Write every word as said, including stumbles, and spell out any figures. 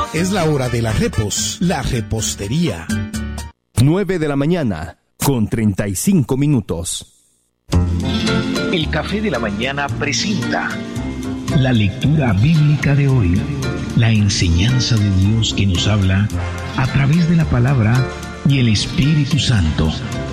Es la hora de la repos, la repostería. nueve de la mañana, con treinta y cinco minutos. El Café de la Mañana presenta la lectura bíblica de hoy, la enseñanza de Dios que nos habla a través de la palabra y el Espíritu Santo,